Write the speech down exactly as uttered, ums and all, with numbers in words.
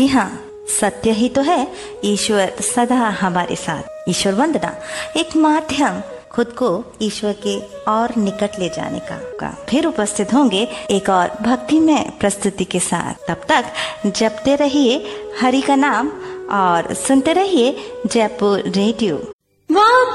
जी हाँ, सत्य ही तो है, ईश्वर सदा हमारे साथ। ईश्वर वंदना एक माध्यम खुद को ईश्वर के और निकट ले जाने का, का। फिर उपस्थित होंगे एक और भक्तिमय प्रस्तुति के साथ। तब तक जपते रहिए हरि का नाम और सुनते रहिए जयपुर रेडियो।